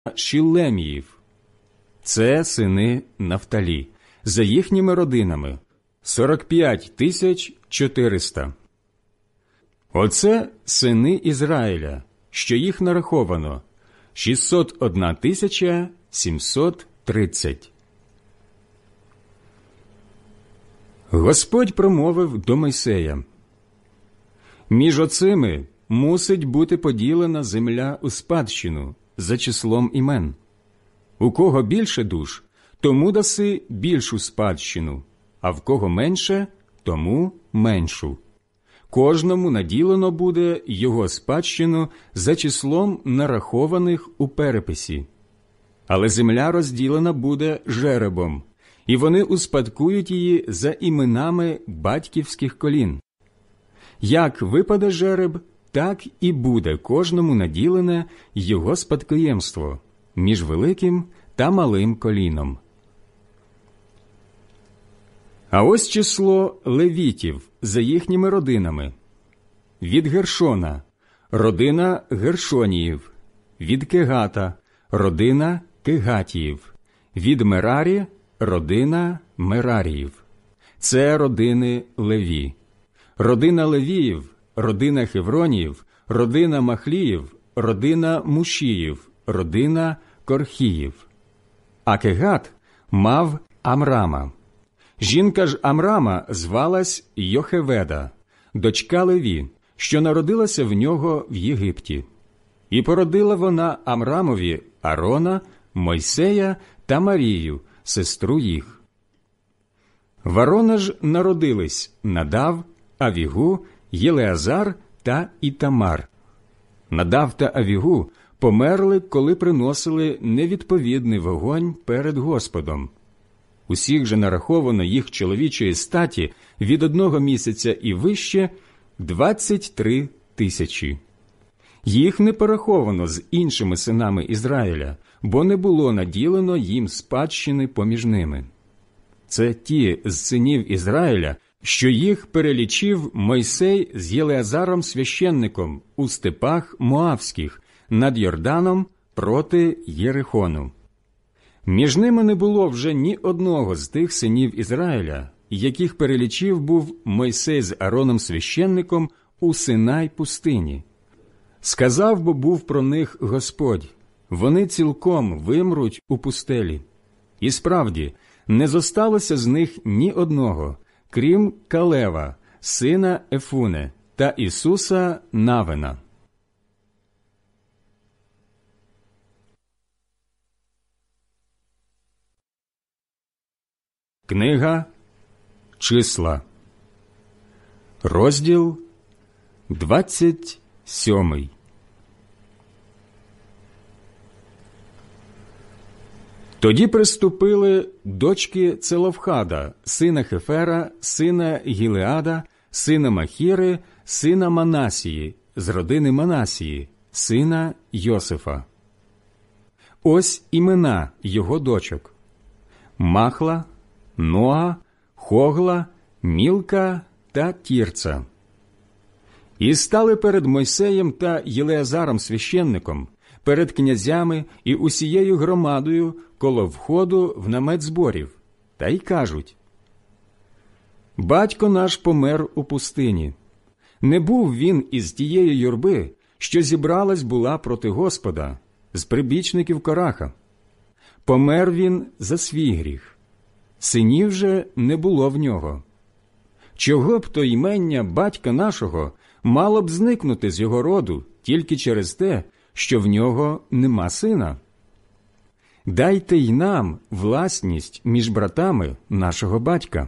Шілеміїв. Це сини Нафталі, за їхніми родинами, 45 400. Оце сини Ізраїля, що їх нараховано, 601 730. Господь промовив до Мойсея: «Між оцими мусить бути поділена земля у спадщину за числом імен. У кого більше душ, тому даси більшу спадщину, а в кого менше, тому меншу. Кожному наділено буде його спадщину за числом нарахованих у переписі. Але земля розділена буде жеребом, і вони успадкують її за іменами батьківських колін. Як випаде жереб, так і буде кожному наділене його спадкоємство між великим та малим коліном». А ось число левітів за їхніми родинами. Від Гершона – родина Гершоніїв, від Кегата – родина Кегатіїв, від Мерарі – родина Мераріїв. Це родини Леві. Родина Левіїв, родина Хевроніїв, родина Махліїв, родина Мушіїв, родина Корхіїв. А Кегат мав Амрама. Жінка ж Амрама звалась Йохеведа, дочка Леві, що народилася в нього в Єгипті. І породила вона Амрамові Арона, Мойсея та Марію, сестру їх. В Арона ж народились Надав, Авігу, Єлеазар та Ітамар. Надав та Авігу померли, коли приносили невідповідний вогонь перед Господом. Усіх же нараховано їх чоловічої статі від 1 місяця і вище 23 000. Їх не пораховано з іншими синами Ізраїля, бо не було наділено їм спадщини поміж ними. Це ті з синів Ізраїля, що їх перелічив Мойсей з Єлеазаром священником у степах Моавських над Йорданом проти Єрихону. Між ними не було вже ні одного з тих синів Ізраїля, яких перелічив був Мойсей з Ароном священником у Синай пустині. Сказав бо був про них Господь: вони цілком вимруть у пустелі. І справді, не зосталося з них ні одного, крім Калева, сина Ефуне, та Ісуса Навина. Книга Числа, розділ 27. Тоді приступили дочки Целофхада, сина Хефера, сина Гілеада, сина Махіри, сина Манасії, з родини Манасії, сина Йосифа. Ось імена його дочок: Махла, Ноа, Хогла, Мілка та Тірца. І стали перед Мойсеєм та Єлеазаром священником, перед князями і усією громадою коло входу в намет зборів, та й кажуть: «Батько наш помер у пустині. Не був він із тієї юрби, що зібралась була проти Господа, з прибічників Кораха. Помер він за свій гріх. Синів же не було в нього. Чого б то ймення батька нашого мало б зникнути з його роду тільки через те, що в нього нема сина? Дайте й нам власність між братами нашого батька».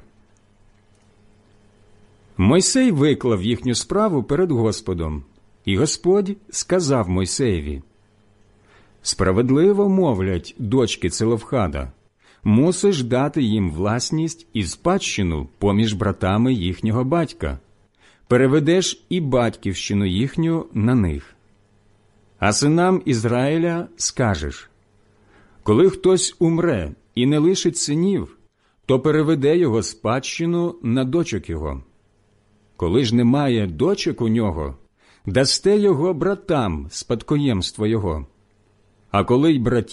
Мойсей виклав їхню справу перед Господом, і Господь сказав Мойсеєві: «Справедливо мовлять дочки Целофхада, мусиш дати їм власність і спадщину поміж братами їхнього батька. Переведеш і батьківщину їхню на них. А синам Ізраїля скажеш: коли хтось умре і не лишить синів, то переведе його спадщину на дочок його. Коли ж немає дочок у нього, дасте його братам спадкоємство його. А коли й братів